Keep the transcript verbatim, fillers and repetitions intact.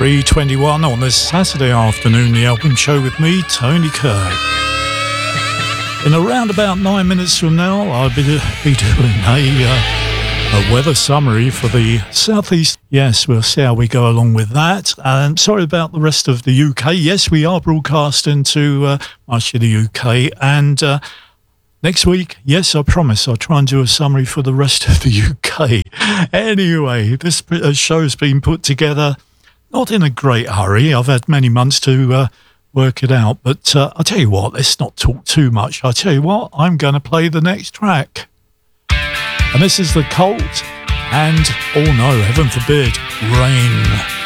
three twenty-one on this Saturday afternoon, the album show with me, Tony Kirk. In around about nine minutes from now, I'll be, be doing a, uh, a weather summary for the southeast. Yes, we'll see how we go along with that. And sorry about the rest of the U K. Yes, we are broadcasting to uh, much of the U K. And uh, next week, yes, I promise, I'll try and do a summary for the rest of the U K. Anyway, this show's been put together not in a great hurry. I've had many months to uh, work it out. But uh, I'll tell you what, let's not talk too much. I'll tell you what, I'm going to play the next track. And this is The Cult and, oh no, heaven forbid, Rain.